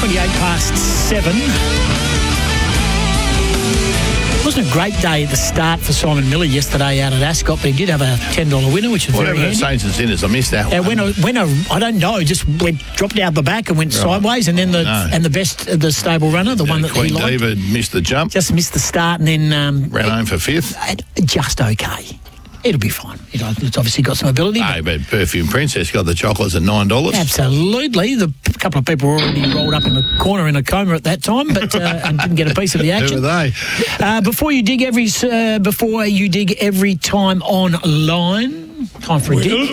7. It wasn't a great day at the start for Simon Miller yesterday out at Ascot, but he did have a $10 winner, which was very handy. Saints and Sinners, I missed that one. I don't know, just dropped out the back and went sideways, and then the stable runner, the one that Queen he liked, David missed the jump. just missed the start, and then Ran home for fifth. just okay. It'll be fine. It's obviously got some ability. No, but Perfume Princess got the chocolates at $9. Absolutely. A couple of people were already rolled up in the corner in a coma at that time, but and didn't get a piece of the action. Who are they? Before you dig every time online. Time for a dig.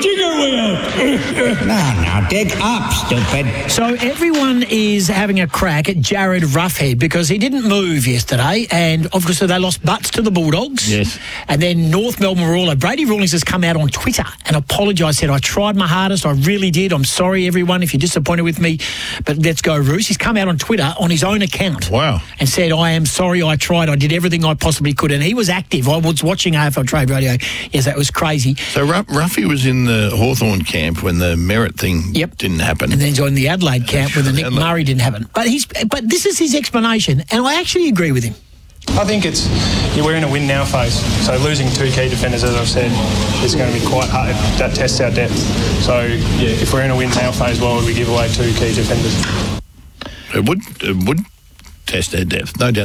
No, dig up, stupid. So everyone is having a crack at Jared Roughhead because he didn't move yesterday, and obviously they lost butts to the Bulldogs. Yes. And then North Melbourne were all over. Brady Rawlings has come out on Twitter and apologised, said, I tried my hardest, I really did. I'm sorry, everyone, if you're disappointed with me, but let's go, Roos. He's come out on Twitter on his own account. Wow. And said, I am sorry, I tried, I did everything I possibly could. And he was active. I was watching AFL Trade Radio. Yes, that was crazy. So Ruffy was in the Hawthorn camp when the Merritt thing didn't happen. And then he's in the Adelaide camp when the Nick Murray didn't happen. But this is his explanation, and I actually agree with him. I think we're in a win now phase. So losing two key defenders, as I've said, is going to be quite hard. That tests our depth. So if we're in a win now phase, why would we give away two key defenders? It would test our depth, no doubt.